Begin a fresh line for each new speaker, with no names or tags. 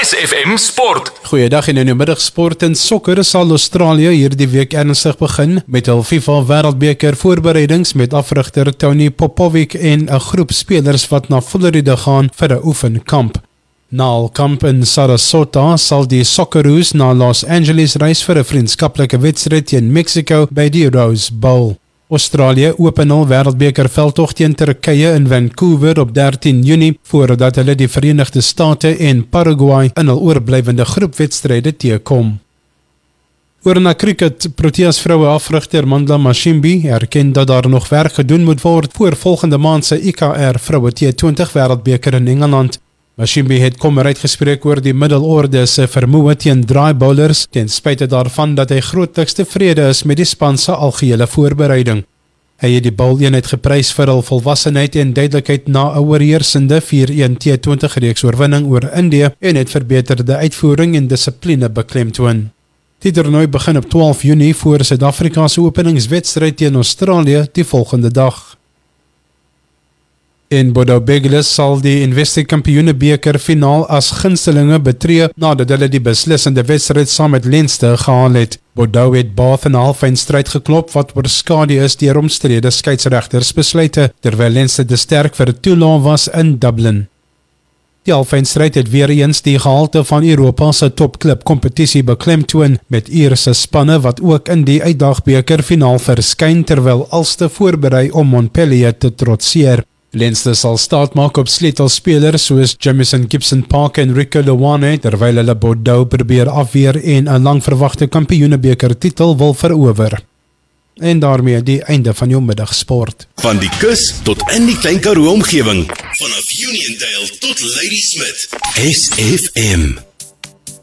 Kiss FM Sport.
Goeiedag en in die middagsport en sokker sal Australië hierdie week ernstig begin met hul FIFA Wêreldbeker voorbereidings met afrigter Tony Popovic en 'n groep spelers wat na Florida gaan vir 'n oefenkamp. Na hul kamp in Sarasota sal die Socceroos na Los Angeles reis vir 'n vriendskaplike wedstryd teen Mexico by die Rose Bowl. Australië open hul Wêreldbeker veldtog teen Turkye in Vancouver op 13 Junie voordat hulle die Verenigde State en Paraguay in hul oorblywende groepwedstryde teekom. Oor na cricket, Proteas vroue afrigter Mandla Mashimbi erken dat daar nog werk gedoen moet word voor volgende maand se IKR vroue T20 Wêreldbeker in Engeland. Mashimbi het kommer uitgespreek oor die middelorde se vermoë teen dry bowlers ten spyte daarvan dat hy grootliks tevrede is met die span se algehele voorbereiding. Hy het die bowleenheid geprys vir hul volwassenheid en duidelikheid na 'n oorheersende 4-1 T20 reeks oorwinning oor Indië en het verbeterde uitvoering en dissipline beklemtoon. Die toernooi begin op 12 Junie voor Suid-Afrika se openingswedstryd teen Australië die volgende dag. In Bordeaux Begeles sal die Investec Kampioenebeker finaal as gunstelinge betree nadat hulle die beslissende wedstryd saam met Leinster gehaal het. Bordeaux het Bath in 'n halfeindstryd geklop wat oorskadu is deur omstrede skeieregters besluite, terwyl Leinster te sterk vir Toulon was in Dublin. Die halfeindstryd het weer eens die gehalte van Europa se topklub kompetisie beklemtoon met Ierse spanne wat ook in die uitdagbeker finaal verskyn terwyl Ulster voorberei om Montpellier te trotseer. Leinster sal staat maak op sleutelspelers soos Jamison Gibson-Park en Rico Ioane terwyl hulle Bordeaux probeer afweer en 'n lang verwagte kampioenebeker titel wil verower. En daarmee die einde van jou middagsport.
Van die kus tot in die Klein Karoo omgewing. Vanaf Uniondale tot Ladysmith. SFM.